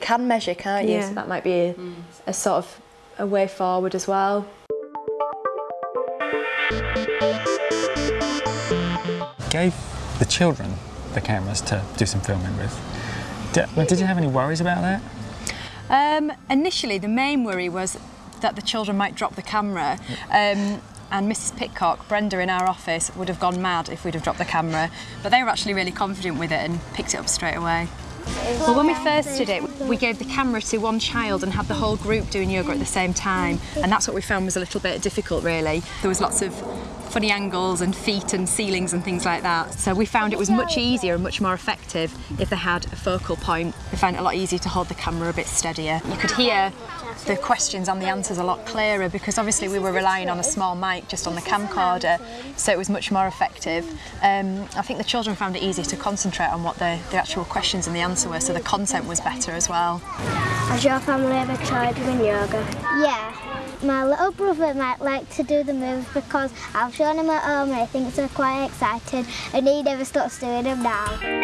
can measure, can't you? Yeah. So that might be a sort of a way forward as well. Gave the children the cameras to do some filming with. Did you have any worries about that? Initially, the main worry was that the children might drop the camera. And Mrs. Pitcock, Brenda in our office, would have gone mad if we'd have dropped the camera. But they were actually really confident with it and picked it up straight away. Well, when we first did it, we gave the camera to one child and had the whole group doing yoga at the same time. And that's what we found was a little bit difficult, really. There was lots of funny angles and feet and ceilings and things like that. So we found it was much easier and much more effective if they had a focal point. We found it a lot easier to hold the camera a bit steadier. You could hear the questions and the answers a lot clearer because obviously we were relying on a small mic just on the camcorder, so it was much more effective. I think the children found it easier to concentrate on what the actual questions and the answer were, so the content was better as well. Has your family ever tried doing yoga? Yeah. My little brother might like to do the moves because I've shown him at home and he thinks they're quite exciting and he never stops doing them now.